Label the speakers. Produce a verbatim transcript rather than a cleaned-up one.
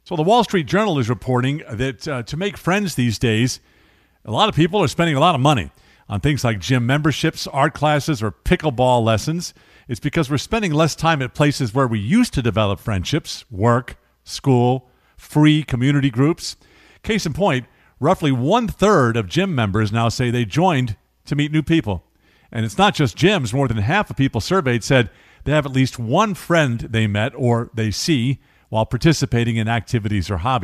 Speaker 1: So the Wall Street Journal is reporting that uh, to make friends these days, a lot of people are spending a lot of money on things like gym memberships, art classes, or pickleball lessons. It's because we're spending less time at places where we used to develop friendships, work, school, free community groups. Case in point, roughly one-third of gym members now say they joined to meet new people. And it's not just gyms. More than half of people surveyed said they have at least one friend they met or they see while participating in activities or hobbies.